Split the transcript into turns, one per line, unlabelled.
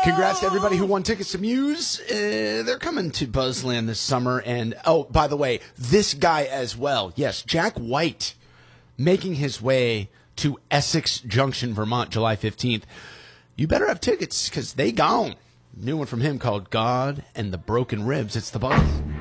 Congrats to everybody who won tickets to Muse. They're coming to Buzzland this summer. And, oh, by the way, this guy as well. Yes, Jack White making his way to Essex Junction, Vermont, July 15th. You better have tickets because they gone. New one from him called God and the Broken Ribs. It's the Buzz.